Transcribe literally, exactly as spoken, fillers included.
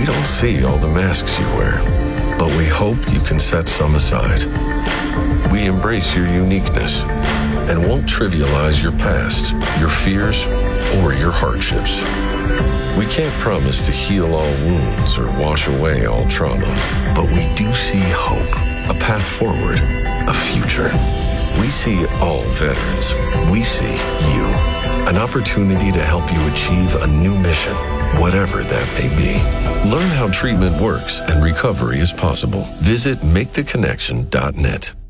don't see all the masks you wear, but we hope you can set some aside. We embrace your uniqueness and won't trivialize your past, your fears, or your hardships. We can't promise to heal all wounds or wash away all trauma, but we do see hope, a path forward, a future. We see all veterans. We see you. An opportunity to help you achieve a new mission, whatever that may be. Learn how treatment works and recovery is possible. Visit make the connection dot net.